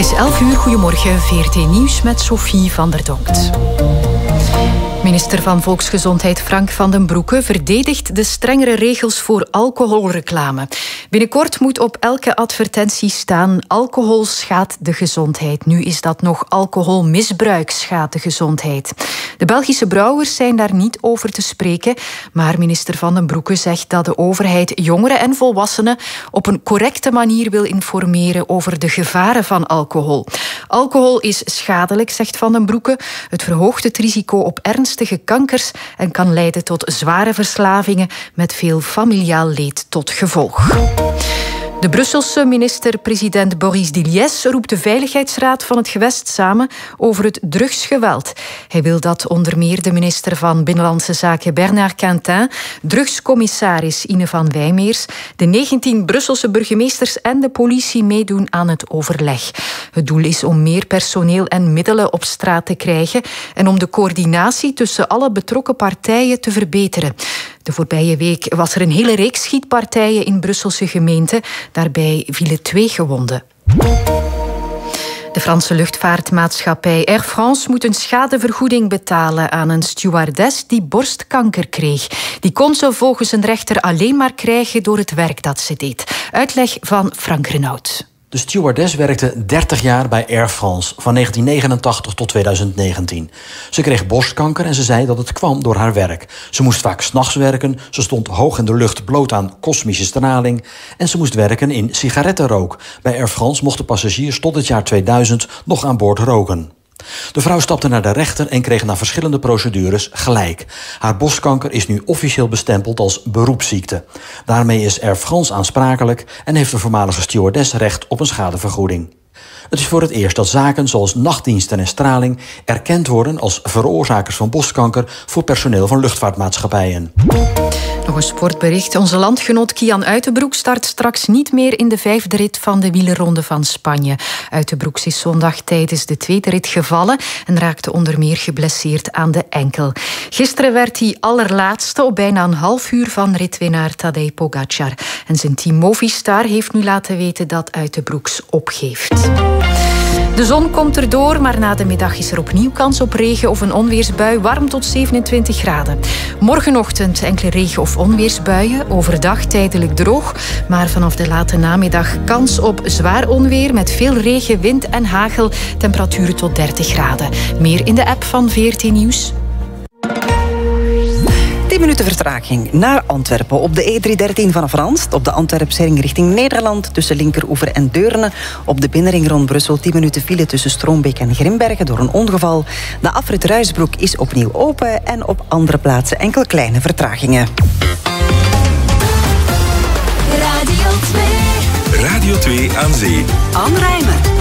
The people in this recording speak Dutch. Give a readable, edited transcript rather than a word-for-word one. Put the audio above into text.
is 11 uur, goedemorgen, VRT Nieuws met Sophie van der Donkt. Minister van Volksgezondheid Frank van den Broeke verdedigt de strengere regels voor alcoholreclame. Binnenkort moet op elke advertentie staan: alcohol schaadt de gezondheid. Nu is dat nog: alcoholmisbruik schaadt de gezondheid. De Belgische brouwers zijn daar niet over te spreken, maar minister van den Broeke zegt dat de overheid jongeren en volwassenen op een correcte manier wil informeren over de gevaren van alcohol. Alcohol is schadelijk, zegt Van den Broeke. Het verhoogt het risico op ernstige kankers en kan leiden tot zware verslavingen met veel familiaal leed tot gevolg. De Brusselse minister-president Boris Diliès roept de Veiligheidsraad van het gewest samen over het drugsgeweld. Hij wil dat onder meer de minister van Binnenlandse Zaken Bernard Quintin, drugscommissaris Ine van Wijmeers, de 19 Brusselse burgemeesters en de politie meedoen aan het overleg. Het doel is om meer personeel en middelen op straat te krijgen en om de coördinatie tussen alle betrokken partijen te verbeteren. De voorbije week was er een hele reeks schietpartijen in Brusselse gemeenten. Daarbij vielen 2 gewonden. De Franse luchtvaartmaatschappij Air France moet een schadevergoeding betalen aan een stewardess die borstkanker kreeg. Die kon ze volgens een rechter alleen maar krijgen door het werk dat ze deed. Uitleg van Frank Renaud. De stewardess werkte 30 jaar bij Air France, van 1989 tot 2019. Ze kreeg borstkanker en ze zei dat het kwam door haar werk. Ze moest vaak 's nachts werken, ze stond hoog in de lucht bloot aan kosmische straling en ze moest werken in sigarettenrook. Bij Air France mochten passagiers tot het jaar 2000 nog aan boord roken. De vrouw stapte naar de rechter en kreeg na verschillende procedures gelijk. Haar borstkanker is nu officieel bestempeld als beroepsziekte. Daarmee is Air France aansprakelijk en heeft de voormalige stewardess recht op een schadevergoeding. Het is voor het eerst dat zaken zoals nachtdiensten en straling erkend worden als veroorzakers van borstkanker voor personeel van luchtvaartmaatschappijen. Nog een sportbericht. Onze landgenoot Kian Uitenbroek start straks niet meer in de 5e rit van de wielerronde van Spanje. Uitenbroek is zondag tijdens de 2e rit gevallen en raakte onder meer geblesseerd aan de enkel. Gisteren werd hij allerlaatste op bijna een half uur van ritwinnaar Tadej Pogacar. En zijn team Movistar heeft nu laten weten dat Uitenbroeks opgeeft. De zon komt erdoor, maar na de middag is er opnieuw kans op regen of een onweersbui, warm tot 27 graden. Morgenochtend enkele regen- of onweersbuien, overdag tijdelijk droog, maar vanaf de late namiddag kans op zwaar onweer met veel regen, wind en hagel, temperaturen tot 30 graden. Meer in de app van VRT Nieuws. 10 minuten vertraging naar Antwerpen. Op de E313 vanaf Ranst, op de Antwerpsring richting Nederland tussen Linkeroever en Deurne. Op de binnenring rond Brussel 10 minuten file tussen Stroombeek en Grimbergen door een ongeval. De afrit Ruisbroek is opnieuw open en op andere plaatsen enkele kleine vertragingen. Radio 2 aan zee. Anne Rijmen.